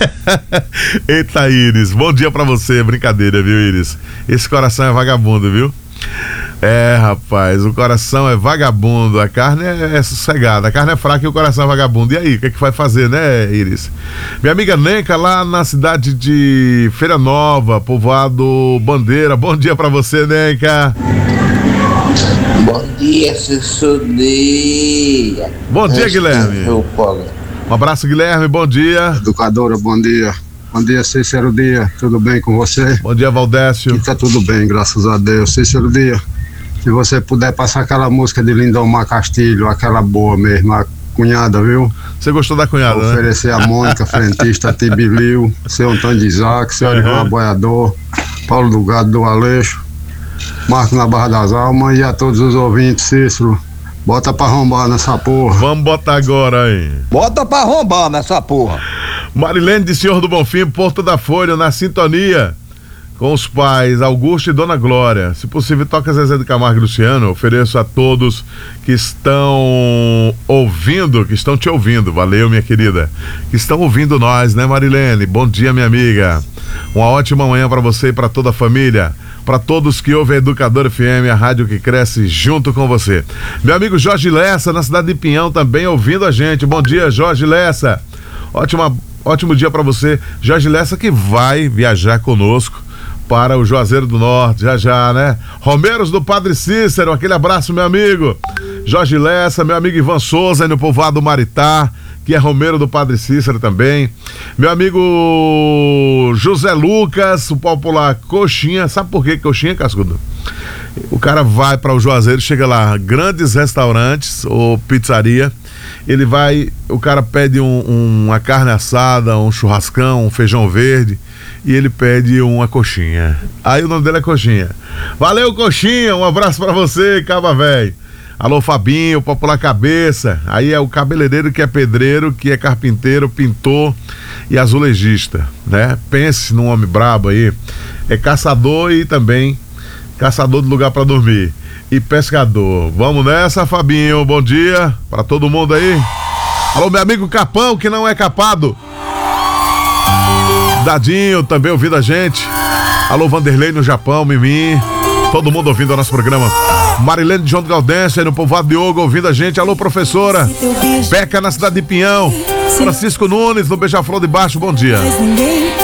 Eita, Iris, bom dia pra você. Brincadeira, viu, Iris? Esse coração é vagabundo, viu? É, rapaz, o coração é vagabundo, a carne é sossegada, a carne é fraca e o coração é vagabundo. E aí, o que é que vai fazer, né, Iris? Minha amiga Nenca, lá na cidade de Feira Nova, povoado Bandeira. Bom dia pra você, Nenca. Bom dia, Sussudia. Bom dia, Guilherme. Um abraço, Guilherme, bom dia. Educadora, bom dia. Bom dia, Cícero Dia, tudo bem com você? Bom dia, Valdécio. Aqui tá tudo bem, graças a Deus. Cícero Dia, se você puder passar aquela música de Lindomar Castilho, aquela boa mesmo, a cunhada, viu? Você gostou da cunhada, né? Oferecer a Mônica, frentista, Tibilio, seu Antônio de Isaac, seu Arivan Boiador, Paulo do Gado do Aleixo, Marco na Barra das Almas e a todos os ouvintes, Cícero. Bota pra arrombar nessa porra. Vamos botar agora aí. Bota pra arrombar nessa porra. Marilene de Senhor do Bonfim, Porto da Folha, na sintonia com os pais Augusto e Dona Glória. Se possível, toca Zezé de Camargo e Luciano. Ofereço a todos que estão ouvindo, que estão te ouvindo. Valeu, minha querida. Que estão ouvindo nós, né, Marilene? Bom dia, minha amiga. Uma ótima manhã para você e para toda a família. Para todos que ouvem a Educadora FM, a rádio que cresce junto com você. Meu amigo Jorge Lessa, na cidade de Pinhão, também ouvindo a gente. Bom dia, Jorge Lessa. Ótimo dia para você. Jorge Lessa, que vai viajar conosco para o Juazeiro do Norte, já, né? Romeiros do Padre Cícero, aquele abraço, meu amigo. Jorge Lessa, meu amigo Ivan Souza, no povoado Maritá, que é Romeiro do Padre Cícero também. Meu amigo José Lucas, o popular Coxinha. Sabe por que Coxinha, Cascudo? O cara vai para o Juazeiro, chega lá, grandes restaurantes ou pizzaria, o cara pede uma carne assada, um churrascão, um feijão verde, e ele pede uma coxinha. Aí o nome dele é Coxinha. Valeu, Coxinha, um abraço para você, Caba Velho. Alô, Fabinho, popular Cabeça. Aí é o cabeleireiro que é pedreiro, que é carpinteiro, pintor e azulejista, né? Pense num homem brabo aí. É caçador e também caçador de lugar para dormir. E pescador. Vamos nessa, Fabinho. Bom dia para todo mundo aí. Alô, meu amigo Capão, que não é capado. Dadinho também ouvindo a gente. Alô, Vanderlei no Japão, Mimi. Todo mundo ouvindo o nosso programa. Marilene de João de Gaudêncio, no povoado Diogo, ouvindo a gente. Alô, professora. Beca na cidade de Pinhão. Francisco Nunes, no Beija-Flor de Baixo, bom dia.